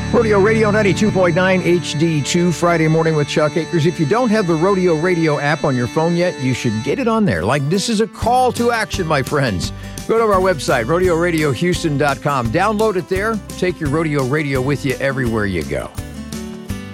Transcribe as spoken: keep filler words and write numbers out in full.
Rodeo Radio ninety-two point nine H D two, Friday morning with Chuck Akers. If you don't have the Rodeo Radio app on your phone yet, you should get it on there. Like, this is a call to action, my friends. Go to our website, rodeo radio houston dot com. Download it there. Take your Rodeo Radio with you everywhere you go.